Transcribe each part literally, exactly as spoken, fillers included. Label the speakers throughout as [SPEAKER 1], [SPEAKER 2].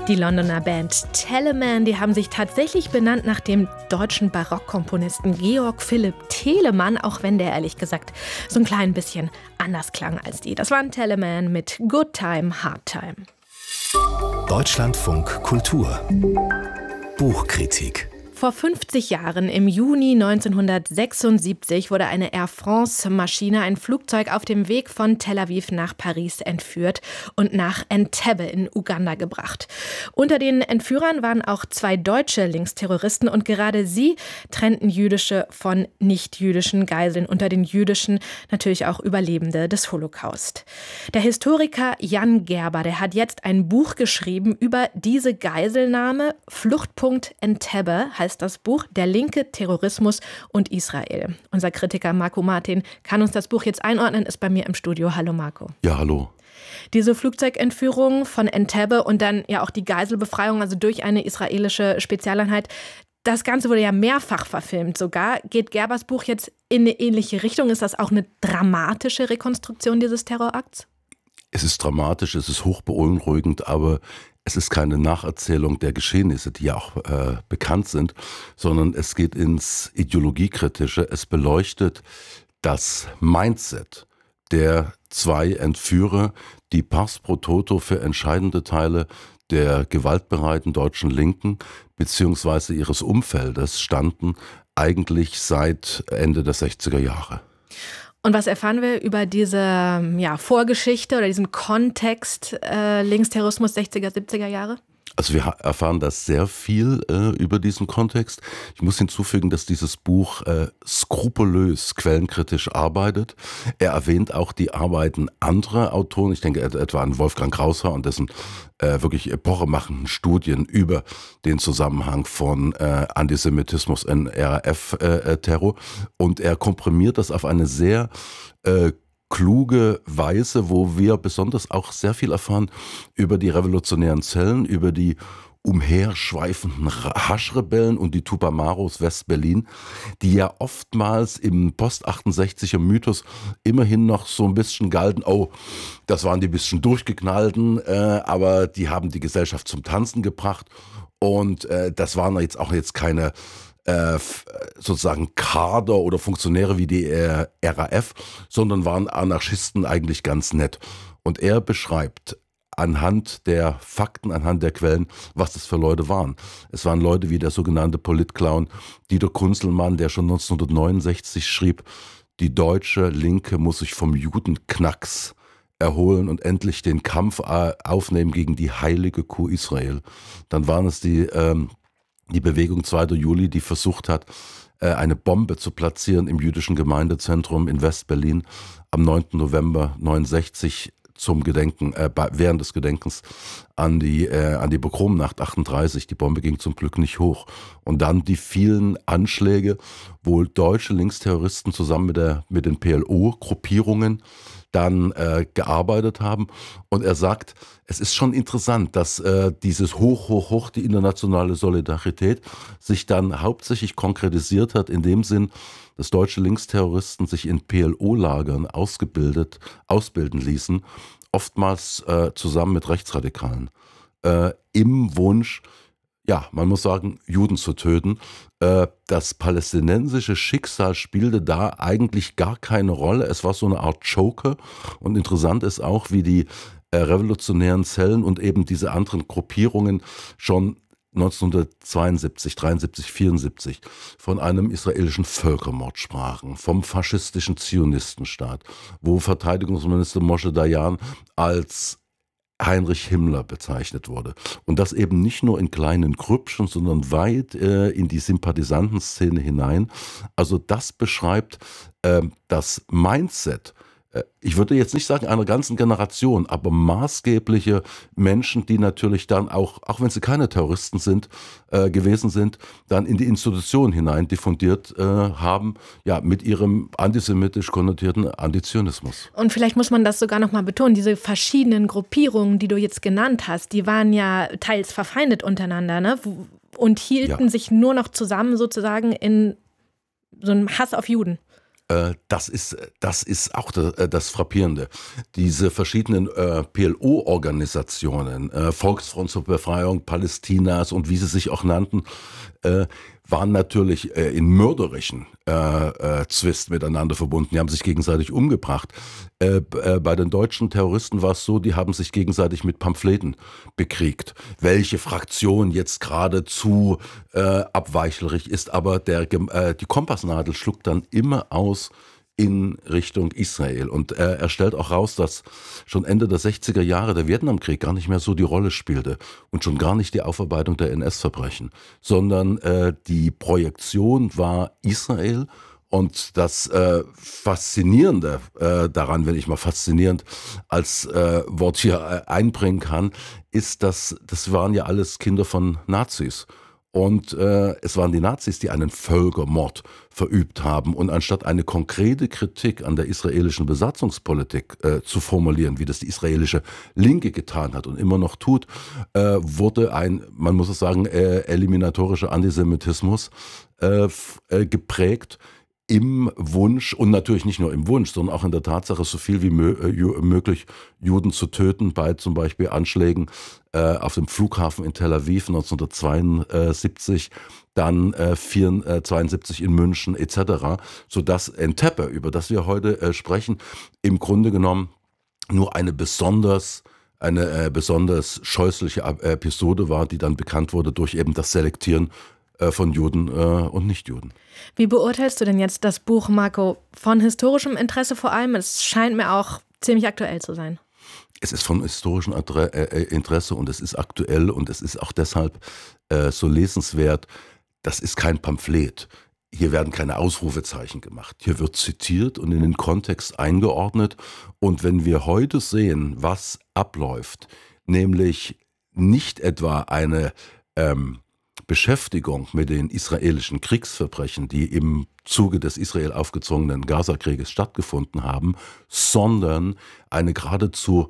[SPEAKER 1] Die Londoner Band Telemann, die haben sich tatsächlich benannt nach dem deutschen Barockkomponisten Georg Philipp Telemann, auch wenn der ehrlich gesagt so ein klein bisschen anders klang als die. Das waren Telemann mit Good Time, Hard Time.
[SPEAKER 2] Deutschlandfunk Kultur Buchkritik.
[SPEAKER 1] Vor fünfzig Jahren, im Juni neunzehnhundertsechsundsiebzig, wurde eine Air France-Maschine, ein Flugzeug, auf dem Weg von Tel Aviv nach Paris entführt und nach Entebbe in Uganda gebracht. Unter den Entführern waren auch zwei deutsche Linksterroristen und gerade sie trennten jüdische von nicht-jüdischen Geiseln, unter den jüdischen natürlich auch Überlebende des Holocaust. Der Historiker Jan Gerber, der hat jetzt ein Buch geschrieben über diese Geiselnahme. Fluchtpunkt Entebbe heißt das Buch, Der linke Terrorismus und Israel. Unser Kritiker Marco Martin kann uns das Buch jetzt einordnen, ist bei mir im Studio. Hallo Marco.
[SPEAKER 3] Ja, hallo.
[SPEAKER 1] Diese Flugzeugentführung von Entebbe und dann ja auch die Geiselbefreiung, also durch eine israelische Spezialeinheit, das Ganze wurde ja mehrfach verfilmt sogar. Geht Gerbers Buch jetzt in eine ähnliche Richtung? Ist das auch eine dramatische Rekonstruktion dieses Terrorakts?
[SPEAKER 3] Es ist dramatisch, es ist hochbeunruhigend, aber es ist keine Nacherzählung der Geschehnisse, die ja auch äh, bekannt sind, sondern es geht ins Ideologiekritische. Es beleuchtet das Mindset der zwei Entführer, die pars pro toto für entscheidende Teile der gewaltbereiten deutschen Linken beziehungsweise ihres Umfeldes standen, eigentlich seit Ende der sechziger Jahre.
[SPEAKER 1] Und was erfahren wir über diese ja, Vorgeschichte oder diesen Kontext äh, Linksterrorismus sechziger, siebziger Jahre?
[SPEAKER 3] Also wir erfahren da sehr viel äh, über diesen Kontext. Ich muss hinzufügen, dass dieses Buch äh, skrupulös quellenkritisch arbeitet. Er erwähnt auch die Arbeiten anderer Autoren. Ich denke etwa an Wolfgang Kraushaar und dessen äh, wirklich epochemachenden Studien über den Zusammenhang von äh, Antisemitismus und R A F-Terror. Äh, und er komprimiert das auf eine sehr äh, kluge Weise, wo wir besonders auch sehr viel erfahren über die revolutionären Zellen, über die umherschweifenden Haschrebellen und die Tupamaros West-Berlin, die ja oftmals im Post-achtundsechziger Mythos immerhin noch so ein bisschen galten, oh, das waren die bisschen durchgeknallten, äh, aber die haben die Gesellschaft zum Tanzen gebracht und äh, das waren jetzt auch jetzt keine Äh, sozusagen Kader oder Funktionäre wie die äh, R A F, sondern waren Anarchisten eigentlich ganz nett. Und er beschreibt anhand der Fakten, anhand der Quellen, was das für Leute waren. Es waren Leute wie der sogenannte Politclown Dieter Kunzelmann, der schon neunzehnhundertneunundsechzig schrieb, die deutsche Linke muss sich vom Judenknacks erholen und endlich den Kampf aufnehmen gegen die heilige Kuh Israel. Dann waren es die ähm, Die Bewegung zweiter Juli, die versucht hat, eine Bombe zu platzieren im jüdischen Gemeindezentrum in West-Berlin am neunten November neunundsechzig zum Gedenken, äh, während des Gedenkens an die, äh, an die Pogromnacht achtunddreißig. Die Bombe ging zum Glück nicht hoch. Und dann die vielen Anschläge, wo deutsche Linksterroristen zusammen mit, der, mit den P L O-Gruppierungen dann äh, gearbeitet haben. Und er sagt, es ist schon interessant, dass äh, dieses hoch, hoch, hoch, die internationale Solidarität sich dann hauptsächlich konkretisiert hat, in dem Sinn, dass deutsche Linksterroristen sich in P L O-Lagern ausgebildet, ausbilden ließen, oftmals äh, zusammen mit Rechtsradikalen, äh, im Wunsch, ja, man muss sagen, Juden zu töten. Das palästinensische Schicksal spielte da eigentlich gar keine Rolle. Es war so eine Art Joker. Und interessant ist auch, wie die revolutionären Zellen und eben diese anderen Gruppierungen schon neunzehnhundertzweiundsiebzig, dreiundsiebzig, vierundsiebzig von einem israelischen Völkermord sprachen, vom faschistischen Zionistenstaat, wo Verteidigungsminister Moshe Dayan als Heinrich Himmler bezeichnet wurde. Und das eben nicht nur in kleinen Grüppchen, sondern weit äh, in die Sympathisantenszene hinein. Also das beschreibt äh, das Mindset, äh, ich würde jetzt nicht sagen einer ganzen Generation, aber maßgebliche Menschen, die natürlich dann auch, auch wenn sie keine Terroristen sind, äh, gewesen sind, dann in die Institution hinein diffundiert äh, haben, ja, mit ihrem antisemitisch konnotierten Antizionismus.
[SPEAKER 1] Und vielleicht muss man das sogar noch mal betonen, diese verschiedenen Gruppierungen, die du jetzt genannt hast, die waren ja teils verfeindet untereinander, ne? Und hielten ja. sich nur noch zusammen sozusagen in so einem Hass auf Juden.
[SPEAKER 3] Das ist, das ist auch das Frappierende. Diese verschiedenen äh, P L O-Organisationen, äh, Volksfront zur Befreiung Palästinas und wie sie sich auch nannten, äh, waren natürlich äh, in mörderischen äh, äh, Zwist miteinander verbunden. Die haben sich gegenseitig umgebracht. Äh, äh, bei den deutschen Terroristen war es so, die haben sich gegenseitig mit Pamphleten bekriegt. Welche Fraktion jetzt geradezu äh, abweichlerig ist, aber der, äh, die Kompassnadel schluckt dann immer aus in Richtung Israel. Und äh, er stellt auch raus, dass schon Ende der sechziger Jahre der Vietnamkrieg gar nicht mehr so die Rolle spielte und schon gar nicht die Aufarbeitung der N S-Verbrechen, sondern äh, die Projektion war Israel. Und das äh, Faszinierende äh, daran, wenn ich mal faszinierend als äh, Wort hier äh, einbringen kann, ist, dass das waren ja alles Kinder von Nazis. Und äh, es waren die Nazis, die einen Völkermord verübt haben. Und anstatt eine konkrete Kritik an der israelischen Besatzungspolitik äh, zu formulieren, wie das die israelische Linke getan hat und immer noch tut, äh, wurde ein, man muss es sagen, äh, eliminatorischer Antisemitismus äh, äh, geprägt, im Wunsch und natürlich nicht nur im Wunsch, sondern auch in der Tatsache, so viel wie mö- äh, möglich Juden zu töten bei zum Beispiel Anschlägen äh, auf dem Flughafen in Tel Aviv neunzehnhundertzweiundsiebzig, dann äh, zweiundsiebzig in München et cetera, sodass Entebbe, über das wir heute äh, sprechen, im Grunde genommen nur eine besonders eine äh, besonders scheußliche Episode war, die dann bekannt wurde durch eben das Selektieren von Juden äh, und Nichtjuden.
[SPEAKER 1] Wie beurteilst du denn jetzt das Buch, Marco? Von historischem Interesse vor allem? Es scheint mir auch ziemlich aktuell zu sein.
[SPEAKER 3] Es ist von historischem Interesse und es ist aktuell und es ist auch deshalb äh, so lesenswert. Das ist kein Pamphlet. Hier werden keine Ausrufezeichen gemacht. Hier wird zitiert und in den Kontext eingeordnet. Und wenn wir heute sehen, was abläuft, nämlich nicht etwa eine ähm, Beschäftigung mit den israelischen Kriegsverbrechen, die im Zuge des Israel aufgezwungenen Gazakrieges stattgefunden haben, sondern eine geradezu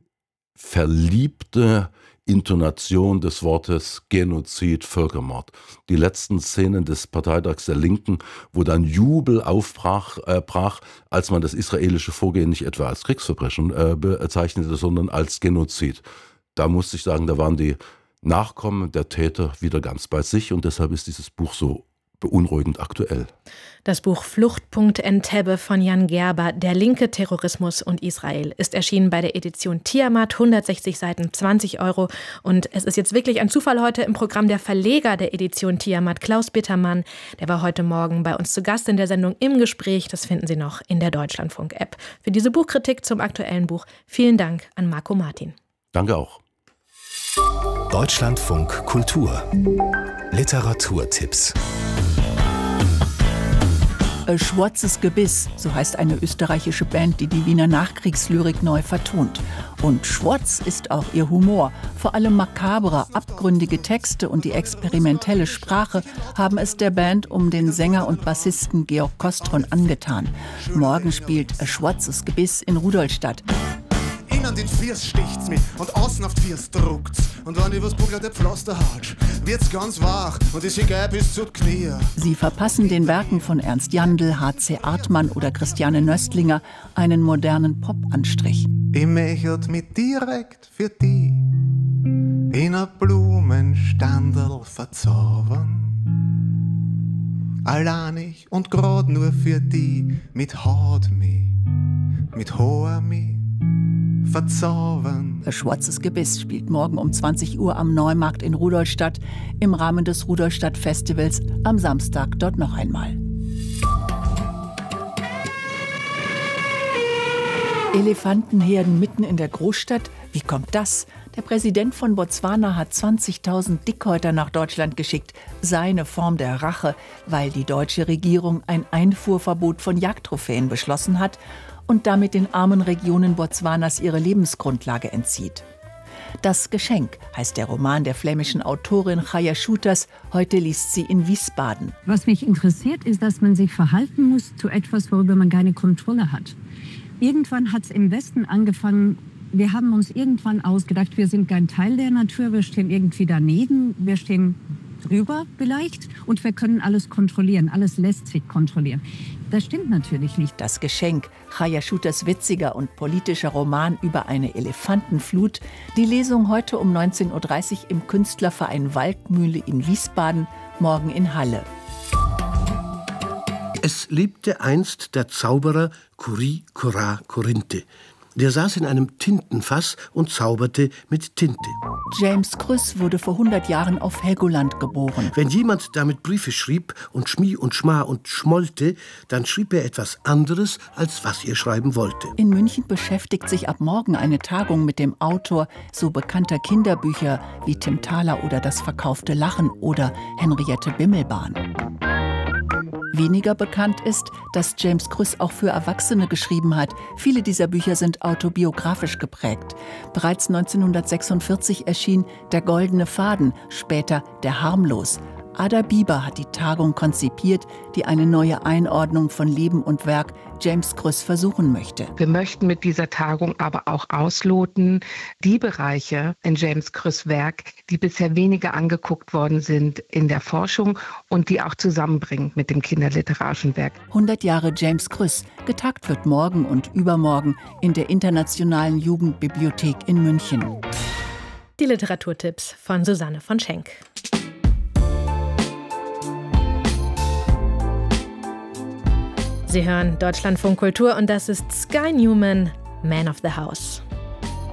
[SPEAKER 3] verliebte Intonation des Wortes Genozid, Völkermord. Die letzten Szenen des Parteitags der Linken, wo dann Jubel aufbrach, äh, brach, als man das israelische Vorgehen nicht etwa als Kriegsverbrechen äh, bezeichnete, sondern als Genozid. Da musste ich sagen, da waren die Nachkommen der Täter wieder ganz bei sich und deshalb ist dieses Buch so beunruhigend aktuell.
[SPEAKER 1] Das Buch Fluchtpunkt Entebbe von Jan Gerber, Der linke Terrorismus und Israel, ist erschienen bei der Edition Tiamat, hundertsechzig Seiten, zwanzig Euro. Und es ist jetzt wirklich ein Zufall heute im Programm der Verleger der Edition Tiamat, Klaus Bittermann. Der war heute Morgen bei uns zu Gast in der Sendung Im Gespräch. Das finden Sie noch in der Deutschlandfunk-App. Für diese Buchkritik zum aktuellen Buch vielen Dank an Marco Martin.
[SPEAKER 3] Danke auch.
[SPEAKER 2] Deutschlandfunk Kultur. Literaturtipps.
[SPEAKER 4] Schwarzes Gebiss, so heißt eine österreichische Band, die die Wiener Nachkriegslyrik neu vertont. Und schwarz ist auch ihr Humor. Vor allem makabre, abgründige Texte und die experimentelle Sprache haben es der Band um den Sänger und Bassisten Georg Kostron angetan. Morgen spielt Schwarzes Gebiss in Rudolstadt.
[SPEAKER 5] An den Fiers sticht's mich und außen auf die Fiers druckt's. Und wenn ich was Bugler der Pflaster hatsch, wird's ganz wach und ist egal bis zu Knie.
[SPEAKER 4] Sie verpassen den Werken von Ernst Jandl, H C Artmann oder Christiane Nöstlinger einen modernen Pop-Anstrich.
[SPEAKER 5] Ich möchte mich direkt für die in a Blumenstandel verzaubern. Alleinig und grad nur für die mit Haut mich, mit Haar mich verzaubern.
[SPEAKER 4] Schwarzes Gebiss spielt morgen um zwanzig Uhr am Neumarkt in Rudolstadt im Rahmen des Rudolstadt-Festivals, am Samstag dort noch einmal. Elefantenherden mitten in der Großstadt? Wie kommt das? Der Präsident von Botswana hat zwanzigtausend Dickhäuter nach Deutschland geschickt. Seine Form der Rache, weil die deutsche Regierung ein Einfuhrverbot von Jagdtrophäen beschlossen hat und damit den armen Regionen Botswanas ihre Lebensgrundlage entzieht. Das Geschenk heißt der Roman der flämischen Autorin Chaya Schuters. Heute liest sie in Wiesbaden.
[SPEAKER 6] Was mich interessiert, ist, dass man sich verhalten muss zu etwas, worüber man keine Kontrolle hat. Irgendwann hat es im Westen angefangen, wir haben uns irgendwann ausgedacht, wir sind kein Teil der Natur, wir stehen irgendwie daneben, wir stehen drüber vielleicht und wir können alles kontrollieren, alles lässt sich kontrollieren. Das stimmt natürlich nicht.
[SPEAKER 4] Das Geschenk, Chaya Schuters witziger und politischer Roman über eine Elefantenflut. Die Lesung heute um neunzehn Uhr dreißig im Künstlerverein Waldmühle in Wiesbaden, morgen in Halle.
[SPEAKER 2] Es lebte einst der Zauberer Kuri Kura Korinthe. Der saß in einem Tintenfass und zauberte mit Tinte.
[SPEAKER 4] James Krüss wurde vor hundert Jahren auf Helgoland geboren.
[SPEAKER 2] Wenn jemand damit Briefe schrieb und Schmi und Schma und schmollte, dann schrieb er etwas anderes, als was er schreiben wollte.
[SPEAKER 4] In München beschäftigt sich ab morgen eine Tagung mit dem Autor so bekannter Kinderbücher wie Tim Thaler oder Das verkaufte Lachen oder Henriette Bimmelbahn. Weniger bekannt ist, dass James Krüss auch für Erwachsene geschrieben hat. Viele dieser Bücher sind autobiografisch geprägt. Bereits neunzehnhundertsechsundvierzig erschien Der goldene Faden, später Der Harmlos. Ada Bieber hat die Tagung konzipiert, die eine neue Einordnung von Leben und Werk James Krüss versuchen möchte.
[SPEAKER 7] Wir möchten mit dieser Tagung aber auch ausloten, die Bereiche in James Krüss' Werk, die bisher weniger angeguckt worden sind in der Forschung und die auch zusammenbringen mit dem kinderliterarischen Werk.
[SPEAKER 4] hundert Jahre James Krüss. Getagt wird morgen und übermorgen in der Internationalen Jugendbibliothek in München.
[SPEAKER 1] Die Literaturtipps von Susanne von Schenk. Sie hören Deutschlandfunk Kultur und das ist Sky Newman, Man of the House.